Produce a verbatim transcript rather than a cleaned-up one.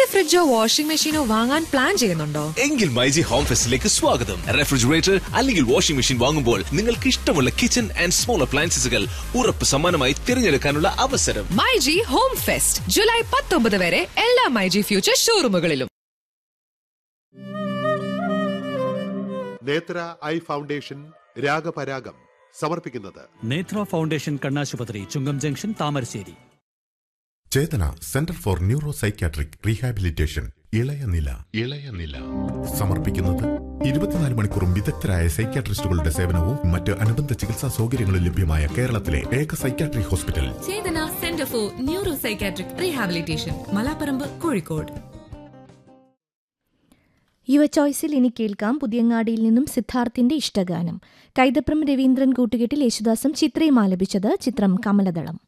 ഫ്രിഡ്ജോ washing മെഷീനോ വാങ്ങാൻ plan ചെയ്യുന്നുണ്ടോ? എങ്കിൽ മൈജി ഹോം ഫെസ്റ്റിലേക്ക് സ്വാഗതം. റെഫ്രിജറേറ്റർ അല്ലെങ്കിൽ വാഷിംഗ് മെഷീൻ വാങ്ങുമ്പോൾ നിങ്ങൾക്ക് ഇഷ്ടമുള്ള കിച്ചൺ ആൻഡ് സ്മോൾ അപ്ലയൻസസുകൾ ഉറപ്പ് സമ്മാനമായി തിരഞ്ഞെടുക്കാനുള്ള അവസരം. മൈജി ഹോം ഫെസ്റ്റ് ജൂലൈ പത്തൊമ്പത് വരെ എല്ലാ മൈജി ഫ്യൂച്ചർ ഷോറൂമുകളിലും. നേത്ര ഐ ഫൗണ്ടേഷൻ രാഗപരാഗം സമർപ്പിക്കുന്നത് നേത്ര ഫൗണ്ടേഷൻ കണ്ണാശുപത്രി, ചുങ്കം junction, Thamarassery. Chetana centre for neuro psychiatric rehabilitation ഇളയനില ഇളയനില സമർപ്പിക്കുന്നത് ഇരുപത്തിനാല് മണിക്കൂറും വിദഗ്ധരായ സൈക്യാട്രിസ്റ്റുകളുടെ സേവനവും മറ്റ് അനുബന്ധ ചികിത്സാ സൗകര്യങ്ങളും ലഭ്യമായ കേരളത്തിലെ ഏക psychiatric hospital Chetana centre for neuro psychiatric rehabilitation, Malaparamba, Kozhikode. യുവ ചോയ്സിൽ ഇനി കേൾക്കാം പുതിയങ്ങാടിയിൽ നിന്നും സിദ്ധാർത്ഥിന്റെ ഇഷ്ടഗാനം. കൈതപ്രം രവീന്ദ്രൻ കൂട്ടുകെട്ടിൽ യേശുദാസും ചിത്രയും ആലപിച്ചത്. ചിത്രം കമലദളം.